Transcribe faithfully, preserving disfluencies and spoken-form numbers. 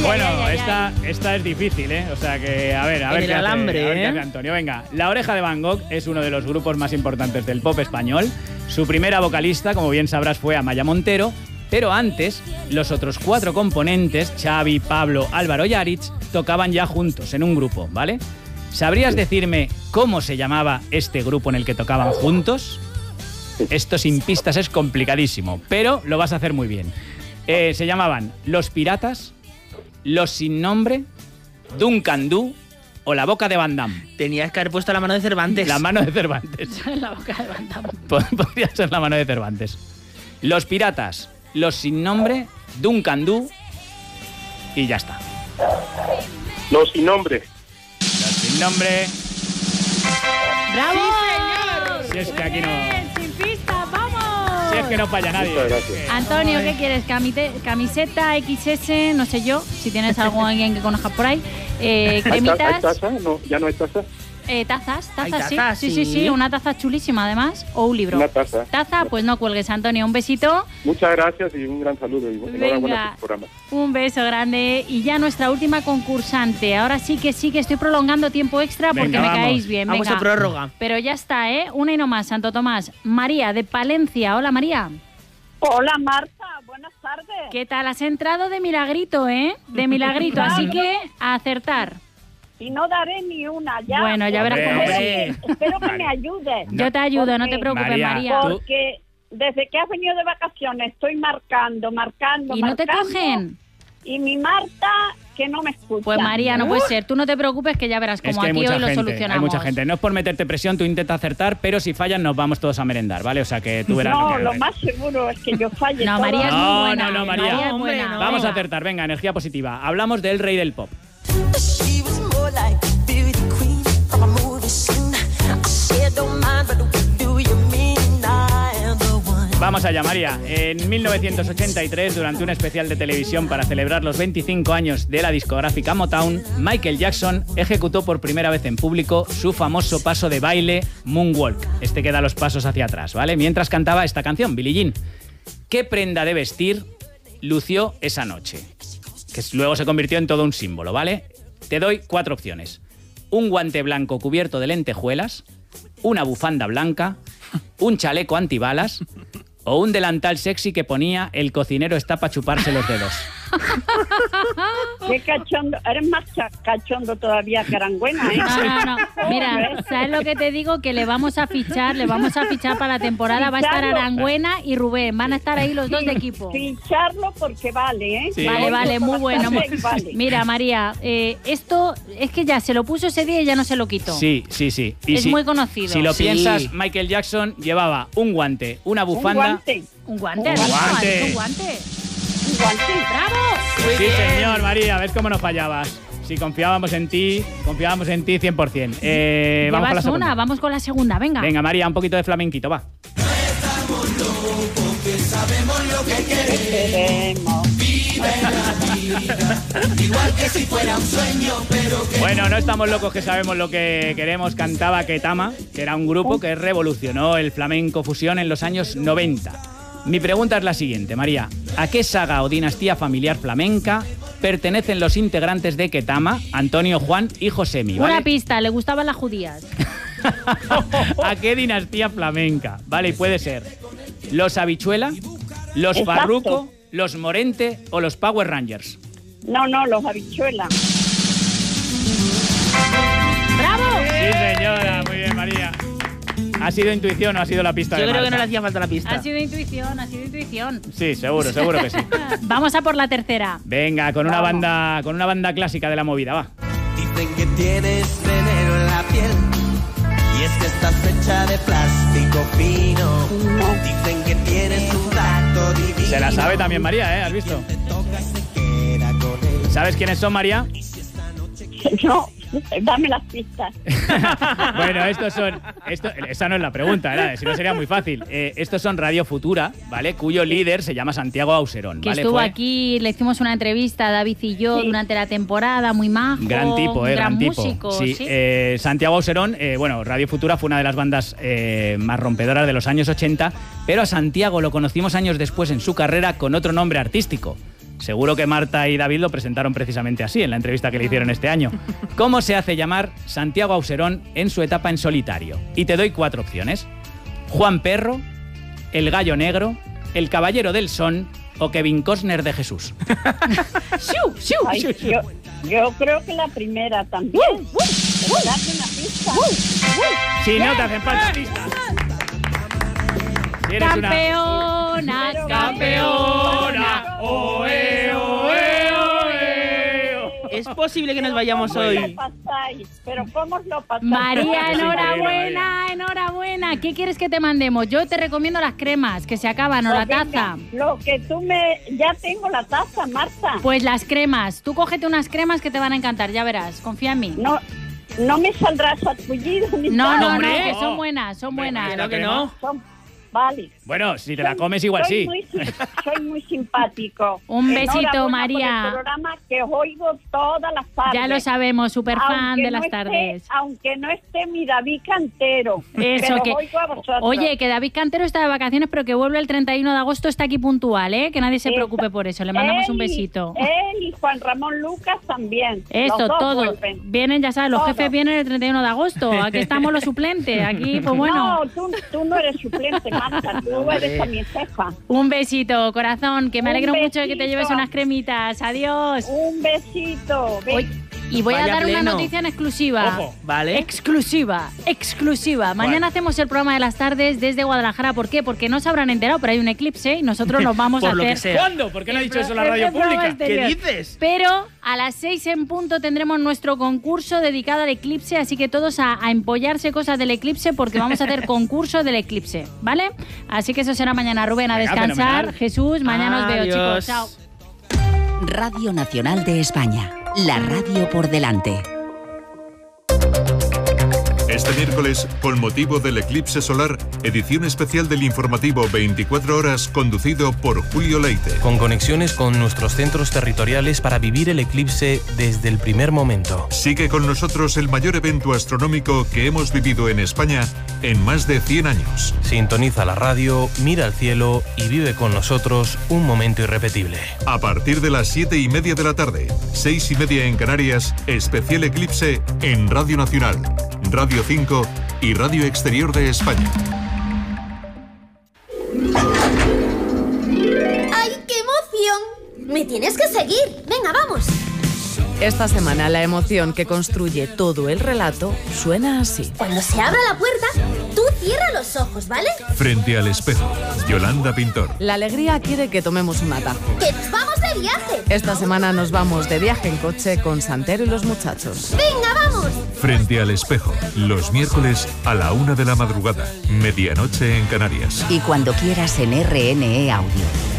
bueno, ay, ay, esta, ay. esta es difícil, ¿eh? O sea que, a ver, a En ver, el qué, hace, alambre, a ver ¿eh? qué hace Antonio. Venga, La Oreja de Van Gogh es uno de los grupos más importantes del pop español. Su primera vocalista, como bien sabrás, fue Amaya Montero. Pero antes, los otros cuatro componentes, Xavi, Pablo, Álvaro y Aritz, tocaban ya juntos en un grupo, ¿vale? ¿Sabrías decirme cómo se llamaba este grupo en el que tocaban juntos? Esto sin pistas es complicadísimo, pero lo vas a hacer muy bien. Eh, se llamaban Los Piratas, Los Sin Nombre, Duncan Du o La Boca de Van Damme. Tenías que haber puesto la mano de Cervantes. La mano de Cervantes. La boca de Van Damme. Podría ser la mano de Cervantes. Los Piratas, Los Sin Nombre, Duncan Du y ya está. Los Sin Nombre. Los Sin Nombre. ¡Bravo! Si es que aquí no... Bien, sin pistas, vamos. Si es que no falla nadie. Muchas gracias. Antonio, ¿qué quieres? Camite- camiseta equis ese, no sé yo, si tienes algo alguien que conozcas por ahí. Eh, ¿Hay, ta- cremitas, ¿Hay taza? No, ¿ya no hay taza? eh, tazas, Hay tazas, sí. tazas, sí, sí, sí. sí, una taza chulísima además, o un libro. Una taza. Taza, pues no cuelgues, Antonio, un besito, Muchas gracias y un gran saludo. Y enhorabuena Venga. por tu programa. un beso grande. Y ya nuestra última concursante, ahora sí que sí que estoy prolongando tiempo extra porque Venga, me vamos. caéis bien, Vamos venga. a prórroga. Pero ya está, ¿eh? Una y no más, Santo Tomás. María, de Palencia. Hola, María. Hola Marta, buenas tardes. ¿Qué tal? Has entrado de milagrito, ¿eh? De milagrito, así que a acertar. Y no daré ni una ya. Bueno, ya verás Hombre, cómo hombre. es. Espero que Vale. me ayudes. Yo te ayudo, no te Porque- preocupes, María, María. tú- Porque desde que has venido de vacaciones estoy marcando, marcando, ¿Y no te marcando, cogen? Y mi Marta, que no me escucha. Pues María, no puede ser. Tú no te preocupes que ya verás Es cómo que hay aquí mucha hoy lo gente, solucionamos. hay mucha gente. No es por meterte presión, tú intenta acertar, pero si fallan nos vamos todos a merendar, ¿vale? O sea que tú verás No, que... lo más seguro es que yo falle. No, todo. María es muy No, buena. no, no, María. es No, hombre, buena. no. Vamos a Venga. acertar, venga, energía positiva. Hablamos del rey del pop. She was more like a beauty queen from a movie scene. I said, don't mind, but what do you mean I am the one? Vamos allá, María. En mil novecientos ochenta y tres, durante un especial de televisión para celebrar los veinticinco años de la discográfica Motown, Michael Jackson ejecutó por primera vez en público su famoso paso de baile Moonwalk. Este que da los pasos hacia atrás, ¿vale? Mientras cantaba esta canción, Billie Jean. ¿Qué prenda de vestir lució esa noche? Que luego se convirtió en todo un símbolo, ¿vale? Te doy cuatro opciones. Un guante blanco cubierto de lentejuelas, una bufanda blanca, un chaleco antibalas o un delantal sexy que ponía el cocinero está para chuparse los dedos. Qué cachondo. Eres más cha- cachondo todavía que Aranguena, ¿eh? No, no, no. Mira, ¿sabes lo que te digo? Que le vamos a fichar, le vamos a fichar para la temporada. Va a estar Ficharlo. Arangüena y Rubén. Van a estar ahí los dos de equipo. Ficharlo porque vale, ¿eh? Sí. Vale, vale, muy bueno. muy- Vale. Mira, María, eh, esto es que ya se lo puso ese día y ya no se lo quitó. Sí, sí, sí. Y Es si- muy conocido. Si lo Sí. piensas, Michael Jackson llevaba un guante, una Un bufanda... guante. Un guante, Un has dicho, has guante. dicho un guante. Un guante. ¡Bravo! Sí, señor, María, ¿ves cómo no fallabas? Si confiábamos en ti, confiábamos en ti cien por ciento. Eh, vamos con la Llevas segunda. una, vamos con la segunda, venga. Venga, María, un poquito de flamenquito, va. Queremos. Bueno, no estamos locos que sabemos lo que queremos. Cantaba Ketama, que era un grupo que revolucionó el flamenco fusión en los años noventa. Mi pregunta es la siguiente, María. ¿A qué saga o dinastía familiar flamenca pertenecen los integrantes de Ketama, Antonio, Juan y Josemi? ¿Vale? Una pista, le gustaban las judías. ¿A qué dinastía flamenca? Vale, y puede ser los Habichuela, los Exacto. Farruko, los Morente o los Power Rangers. No, no, los habichuelas. ¡Bravo! Sí, señora. Muy bien, María. ¿Ha sido intuición o ha sido la pista Yo de creo que no Marta? le hacía falta la pista. Ha sido intuición, ha sido intuición. Sí, seguro, seguro que sí. Vamos a por la tercera. Venga, con una Vamos. banda, con una banda clásica de la movida, va. Dicen que tienes veneno en la piel y es que estás hecha de plástico fino. Dicen que tienes un tacto divino. Se la sabe también María, ¿eh? ¿Has visto? Te toca se queda con él. ¿Sabes quiénes son, María? No, dame las pistas. Bueno, estos son... Esto, esa no es la pregunta, ¿verdad? Si no sería muy fácil. Eh, estos son Radio Futura, ¿vale? Cuyo líder se llama Santiago Auserón, Que ¿vale? estuvo Fue aquí, le hicimos una entrevista a David y yo Sí. durante la temporada, muy majo. Gran tipo, eh, gran, gran tipo. músico, sí, sí. eh, Santiago Auserón, eh, bueno, Radio Futura fue una de las bandas eh, más rompedoras de los años ochenta, pero a Santiago lo conocimos años después en su carrera con otro nombre artístico. Seguro que Marta y David lo presentaron precisamente así en la entrevista que le hicieron este año. ¿Cómo se hace llamar Santiago Auserón en su etapa en solitario? Y te doy cuatro opciones. Juan Perro, el Gallo Negro, el Caballero del Son o Kevin Costner de Jesús. ¡Shiu, shiu! Ay, yo, yo creo que la primera también. Uh, uh, uh, Dame una pista. Uh, uh. Si no te hacen falta pistas. Si eres Campeona, una... campeona. Campeona. Oe, oe, oe. Es posible que nos vayamos ¿Cómo hoy. lo pasáis? Pero ¿cómo os lo pasáis? María, Es enhorabuena, enhorabuena. ¿Qué quieres que te mandemos? Yo te recomiendo las cremas, que se acaban, o la Pues venga, taza. Lo que tú me... Ya tengo la taza, Marta. Pues las cremas. Tú cógete unas cremas que te van a encantar, ya verás. Confía en mí. No, no me saldrás sarpullido ni No, nada. no, no, hombre. que son buenas, son buenas. Hombre, Claro que no. Son- Vale. Bueno, si te la comes igual soy sí. Muy, sim- soy muy simpático. Un besito, Enhorabuena María. por el programa que os oigo todas las tardes. Ya lo sabemos, súper fan Aunque de las no esté- tardes. Aunque no esté mi David Cantero. Eso pero que... oigo a vosotros. Oye, que David Cantero está de vacaciones, pero que vuelve el treinta y uno de agosto, está aquí puntual, ¿eh? Que nadie se Esa- preocupe por eso. Le mandamos un Él y- besito. Él y Juan Ramón Lucas también. Eso, Los dos todo. vuelven. Vienen, ya sabes, los Todo. jefes vienen el treinta y uno de agosto. Aquí estamos los suplentes. Aquí, pues bueno. No, tú, tú no eres suplente, Marta. Tú eres a mi jefa. Un besito, corazón, que me Un alegro mucho de que te besito. lleves unas cremitas. Adiós. Un besito. Ven. Hoy- y voy Vaya a dar pleno. una noticia en exclusiva. Ojo. Vale. Exclusiva, exclusiva. Mañana ¿Cuál? hacemos el programa de las tardes desde Guadalajara. ¿Por qué? Porque no se habrán enterado, pero hay un eclipse y nosotros nos vamos Por a lo hacer... que sea. ¿Cuándo? ¿Por qué no ha el dicho eso en la pro- radio el programa pública? exterior. ¿Qué dices? Pero a las seis en punto tendremos nuestro concurso dedicado al eclipse, así que todos a, a empollarse cosas del eclipse porque vamos a hacer concurso del eclipse, ¿vale? Así que eso será mañana, Rubén, a Venga, descansar. fenomenal. Jesús, mañana os veo, chicos. Adiós. Chao. Radio Nacional de España. La radio por delante. Este miércoles, con motivo del eclipse solar, edición especial del informativo veinticuatro horas conducido por Julio Leite. Con conexiones con nuestros centros territoriales para vivir el eclipse desde el primer momento. Sigue con nosotros el mayor evento astronómico que hemos vivido en España en más de cien años. Sintoniza la radio, mira al cielo y vive con nosotros un momento irrepetible. A partir de las siete y media de la tarde, seis y media en Canarias, especial eclipse en Radio Nacional, Radio cinco y Radio Exterior de España. ¡Ay, qué emoción! Me tienes que seguir. Venga, vamos. Esta semana la emoción que construye todo el relato suena así. Cuando se abra la puerta, tú cierra los ojos, ¿vale? Frente al espejo, Yolanda Pintor. La alegría quiere que tomemos un atajo. ¡Que nos vamos de viaje! Esta semana nos vamos de viaje en coche con Santero y los muchachos. ¡Venga, vamos! Frente al espejo, los miércoles a la una de la madrugada, medianoche en Canarias. Y cuando quieras en R N E Audio.